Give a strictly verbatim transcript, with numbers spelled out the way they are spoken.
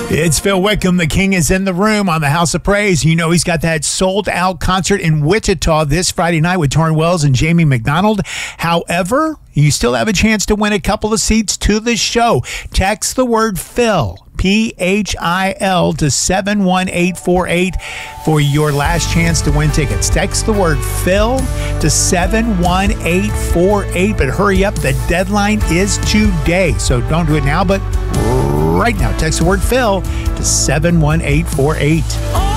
It's Phil Wickham. The King is in the room on the House of Praise. You know he's got that sold-out concert in Wichita this Friday night with Torrin Wells and Jamie McDonald. However, you still have a chance to win a couple of seats to the show. Text the word Phil, P H I L, to seven one eight four eight for your last chance to win tickets. Text the word Phil to seven one eight four eight, but hurry up. The deadline is today, so don't do it now, but right now. Text the word Phil to seven one eight four eight.